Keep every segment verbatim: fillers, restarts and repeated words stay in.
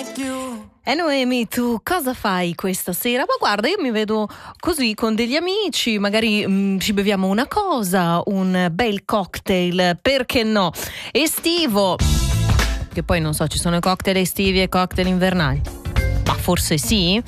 E Noemi, tu cosa fai questa sera? Ma guarda, io mi vedo così con degli amici, magari mh, ci beviamo una cosa, un bel cocktail, perché no? Estivo, che poi non so, ci sono i cocktail estivi e cocktail invernali, ma forse sì?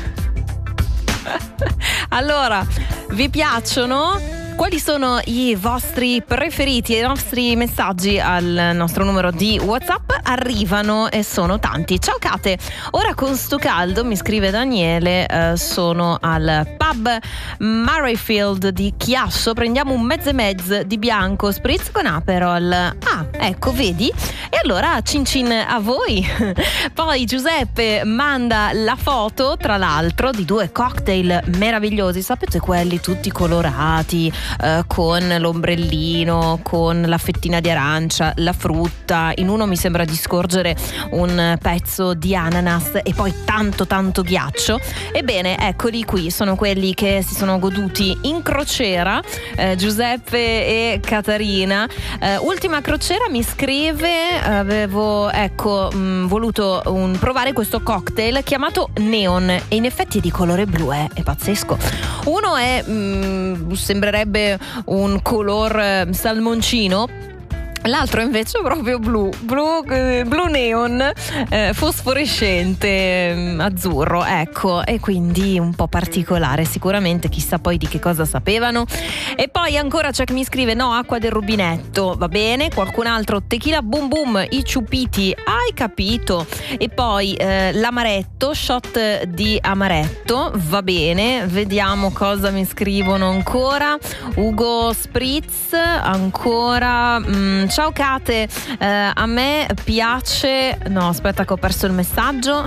Allora, vi piacciono? Quali sono i vostri preferiti? I nostri messaggi al nostro numero di WhatsApp arrivano e sono tanti. Ciao Kate, ora con sto caldo, mi scrive Daniele, eh, sono al pub Murrayfield di Chiasso, prendiamo un mezzo e mezzo di bianco spritz con Aperol. Ah, ecco, vedi? E allora cin cin a voi. Poi Giuseppe manda la foto, tra l'altro, di due cocktail meravigliosi, sapete quelli tutti colorati, Uh, con l'ombrellino, con la fettina di arancia, la frutta. In uno mi sembra di scorgere un pezzo di ananas e poi tanto tanto ghiaccio. Ebbene, eccoli qui, sono quelli che si sono goduti in crociera, eh, Giuseppe e Caterina. Eh, ultima crociera, mi scrive, avevo ecco mh, voluto un, provare questo cocktail chiamato Neon e in effetti è di colore blu, eh, è pazzesco. Uno è mh, sembrerebbe un color salmoncino, l'altro invece è proprio blu, blu, blu neon, eh, fosforescente, eh, azzurro, ecco, e quindi un po' particolare, sicuramente, chissà poi di che cosa sapevano. E poi ancora c'è chi mi scrive, no, acqua del rubinetto, va bene, qualcun altro, tequila boom boom, i ciupiti, hai capito, e poi eh, l'amaretto, shot di amaretto, va bene, vediamo cosa mi scrivono ancora. Ugo Spritz, ancora... Mh, ciao Kate, eh, a me piace, no aspetta che ho perso il messaggio,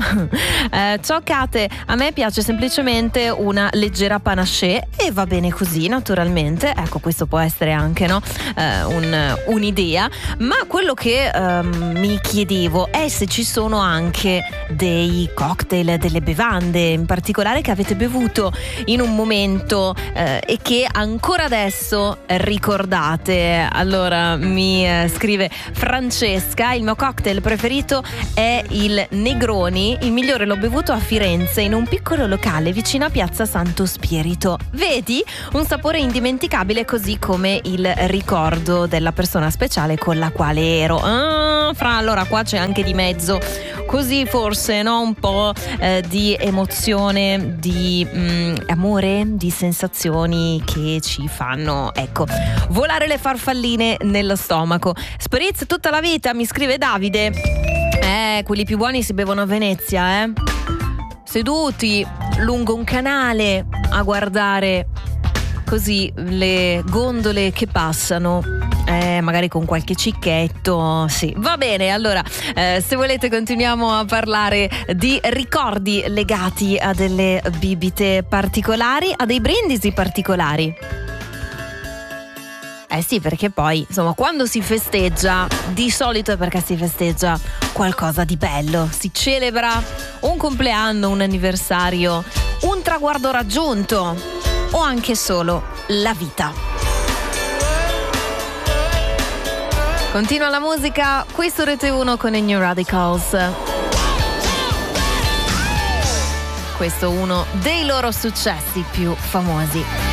eh, ciao Kate, a me piace semplicemente una leggera panaché e va bene così naturalmente, ecco questo può essere anche no eh, un, un'idea, ma quello che eh, mi chiedevo è se ci sono anche dei cocktail, delle bevande in particolare che avete bevuto in un momento eh, e che ancora adesso ricordate. Allora mi eh, scrive Francesca, il mio cocktail preferito è il Negroni, il migliore l'ho bevuto a Firenze in un piccolo locale vicino a Piazza Santo Spirito. Vedi? Un sapore indimenticabile, così come il ricordo della persona speciale con la quale ero. Ah, fra allora qua c'è anche di mezzo così forse no un po' eh, di emozione, di mm, amore, di sensazioni che ci fanno ecco volare le farfalline nello stomaco. Spritz tutta la vita, mi scrive Davide. Eh, quelli più buoni si bevono a Venezia, eh? Seduti lungo un canale a guardare così le gondole che passano, eh, magari con qualche cicchetto, sì. Va bene, allora eh, se volete continuiamo a parlare di ricordi legati a delle bibite particolari, a dei brindisi particolari. Eh sì, perché poi, insomma, quando si festeggia, di solito è perché si festeggia qualcosa di bello, si celebra un compleanno, un anniversario, un traguardo raggiunto o anche solo la vita. Continua la musica qui su Rete uno con i New Radicals. Questo è uno dei loro successi più famosi.